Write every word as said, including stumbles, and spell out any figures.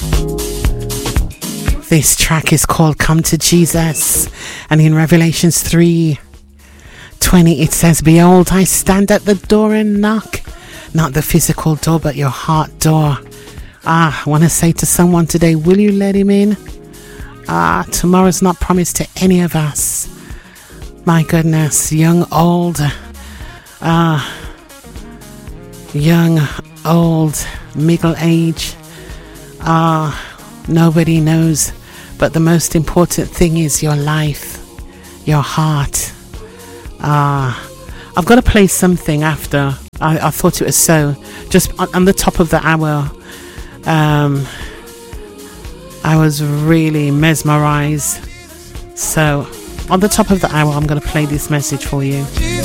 This track is called Come to Jesus, and in Revelations three twenty it says, Behold, I stand at the door and knock. Not the physical door, but your heart door. Ah, I want to say to someone today, will you let him in? Ah, tomorrow's not promised to any of us. My goodness, young, old, ah, young, old, middle age, ah, nobody knows. But the most important thing is your life, your heart. Ah, I've got to play something after. I, I thought it was so. Just on, on the top of the hour, um, I was really mesmerized. So, on the top of the hour, I'm going to play this message for you.